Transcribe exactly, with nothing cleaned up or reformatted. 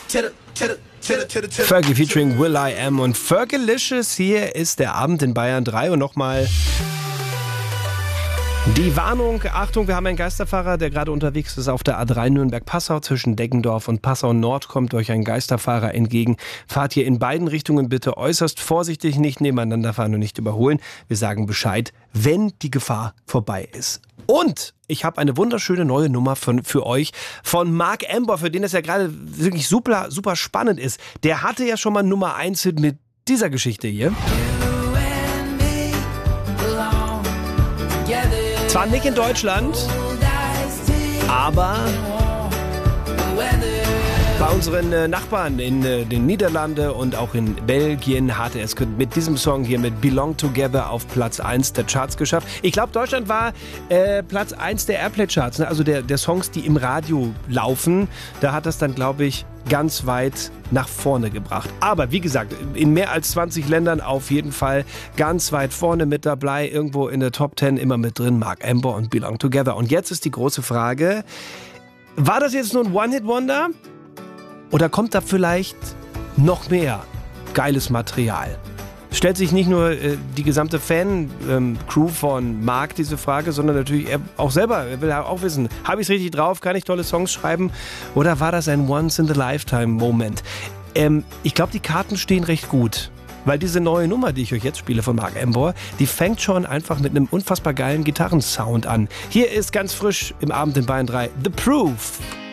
Fergie featuring Will I Am und Fergalicious. Hier ist der Abend in Bayern drei und nochmal die Warnung. Achtung, wir haben einen Geisterfahrer, der gerade unterwegs ist auf der A drei Nürnberg-Passau. Zwischen Deggendorf und Passau-Nord kommt euch ein Geisterfahrer entgegen. Fahrt hier in beiden Richtungen bitte äußerst vorsichtig, nicht nebeneinander fahren und nicht überholen. Wir sagen Bescheid, wenn die Gefahr vorbei ist. Und ich habe eine wunderschöne neue Nummer von, für euch von Mark Amber, für den es ja gerade wirklich super, super spannend ist. Der hatte ja schon mal Nummer eins mit dieser Geschichte hier. Zwar nicht in Deutschland, aber bei unseren äh, Nachbarn in äh, den Niederlanden und auch in Belgien hat er es mit diesem Song hier mit Belong Together auf Platz eins der Charts geschafft. Ich glaube, Deutschland war äh, Platz eins der Airplay-Charts, ne? Also der, der Songs, die im Radio laufen. Da hat das dann, glaube ich, ganz weit nach vorne gebracht. Aber wie gesagt, in mehr als zwanzig Ländern auf jeden Fall ganz weit vorne mit dabei, irgendwo in der Top zehn immer mit drin, Mark Amber und Belong Together. Und jetzt ist die große Frage, war das jetzt nur ein One-Hit-Wonder? Oder kommt da vielleicht noch mehr geiles Material? Stellt sich nicht nur äh, die gesamte Fan-Crew ähm, von Mark diese Frage, sondern natürlich er auch selber. Er will auch wissen, habe ich es richtig drauf? Kann ich tolle Songs schreiben? Oder war das ein Once-in-a-Lifetime-Moment? Ähm, ich glaube, die Karten stehen recht gut. Weil diese neue Nummer, die ich euch jetzt spiele von Mark Amber, die fängt schon einfach mit einem unfassbar geilen Gitarrensound an. Hier ist ganz frisch im Abend in Bayern drei The Proof.